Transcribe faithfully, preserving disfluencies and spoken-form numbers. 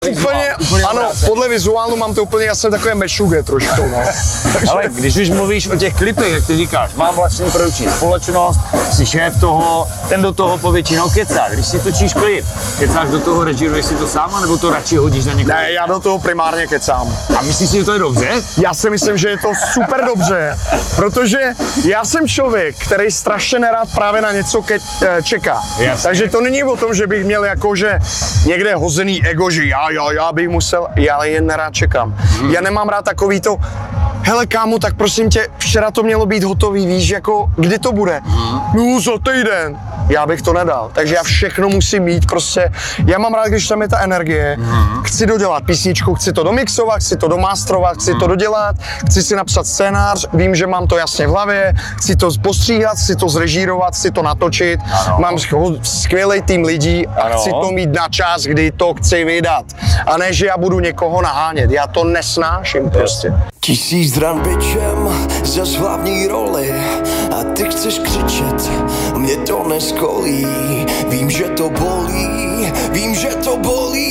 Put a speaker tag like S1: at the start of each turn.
S1: Úplně, úplně ano, obráceně. Podle vizuálu mám to úplně, já jsem takový mešuge trošku, no.
S2: Ale když už mluvíš o těch klipech, jak ty říkáš, mám vlastní produkční společnost, jsi šéf toho, ten do toho povětšinou kecá. Když si točíš klip, kecáš do toho, režíruješ si to sám, nebo to radši hodíš na někoho?
S1: Ne, já do toho primárně kecám.
S2: A myslíš si, že to je dobře?
S1: Já si myslím, že je to super dobře, protože já jsem člověk, který strašně nerád právě na něco ke- čeká.
S2: Jasně.
S1: Takže to není o tom, že bych měl jakože někde hozený ego, že já, já, já bych musel, já jen nerád čekám. Hmm. Já nemám rád takový to, hele kámo, tak prosím tě, včera to mělo být hotový, víš, jako, kdy to bude? Hmm. No za týden. Já bych to nedal, takže já všechno musím mít, prostě, já mám rád, když tam je ta energie, hmm. chci dodělat písničku, chci to domixovat, chci to domastrovat, chci hmm. to dodělat, chci si napsat scénář, vím, že mám to jasně v hlavě, chci to postříhat, chci to zrežírovat, chci to natočit, ano. Mám skvělý tým lidí a ano. chci to mít na čas, kdy to chci vydat, a ne, že já budu někoho nahánět, já to nesnáším prostě.
S3: Tisíc ran bičem za hlavní roli a ty chceš křičet, mě to neskolí, vím, že to bolí, vím, že to bolí.